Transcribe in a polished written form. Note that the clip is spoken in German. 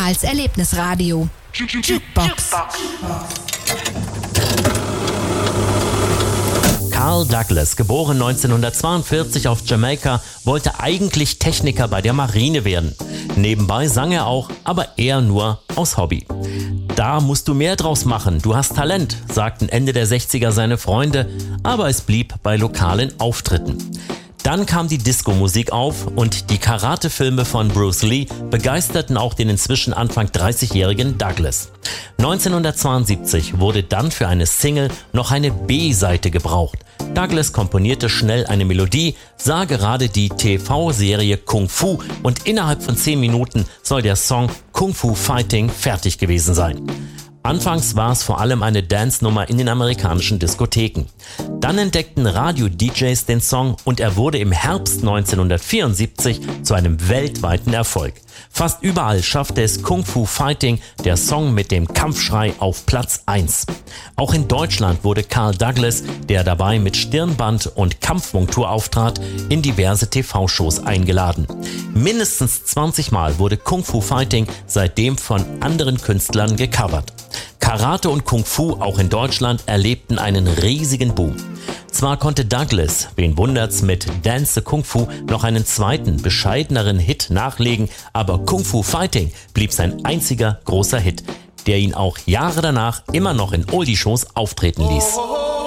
als Erlebnisradio. Jukebox. Carl Douglas, geboren 1942 auf Jamaika, wollte eigentlich Techniker bei der Marine werden. Nebenbei sang er auch, aber eher nur aus Hobby. Da musst du mehr draus machen, du hast Talent, sagten Ende der 60er seine Freunde, aber es blieb bei lokalen Auftritten. Dann kam die Disco-Musik auf und die Karate-Filme von Bruce Lee begeisterten auch den inzwischen Anfang 30-jährigen Douglas. 1972 wurde dann für eine Single noch eine B-Seite gebraucht. Douglas komponierte schnell eine Melodie, sah gerade die TV-Serie Kung Fu und innerhalb von 10 Minuten soll der Song Kung Fu Fighting fertig gewesen sein. Anfangs war es vor allem eine Dance-Nummer in den amerikanischen Diskotheken. Dann entdeckten Radio-DJs den Song und er wurde im Herbst 1974 zu einem weltweiten Erfolg. Fast überall schaffte es Kung Fu Fighting, der Song mit dem Kampfschrei, auf Platz 1. Auch in Deutschland wurde Carl Douglas, der dabei mit Stirnband und Kampfmontur auftrat, in diverse TV-Shows eingeladen. Mindestens 20 Mal wurde Kung Fu Fighting seitdem von anderen Künstlern gecovert. Karate und Kung Fu, auch in Deutschland, erlebten einen riesigen Boom. Zwar konnte Douglas, wen wundert's, mit Dance the Kung Fu noch einen zweiten, bescheideneren Hit nachlegen, aber Kung Fu Fighting blieb sein einziger großer Hit, der ihn auch Jahre danach immer noch in Oldie-Shows auftreten ließ.